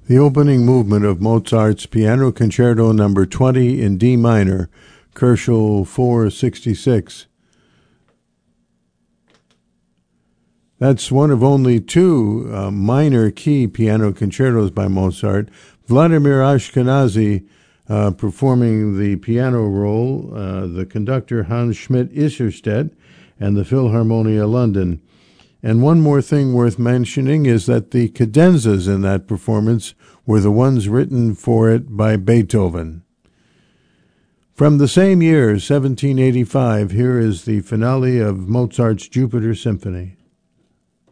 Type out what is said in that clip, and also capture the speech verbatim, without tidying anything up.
The opening movement of Mozart's Piano Concerto Number twenty in D minor, Koelschel four sixty-six. That's one of only two uh, minor key piano concertos by Mozart. Vladimir Ashkenazy uh, performing the piano role, uh, the conductor Hans Schmidt Isserstedt, and the Philharmonia London. And one more thing worth mentioning is that the cadenzas in that performance were the ones written for it by Beethoven. From the same year, seventeen eighty-five, here is the finale of Mozart's Jupiter Symphony.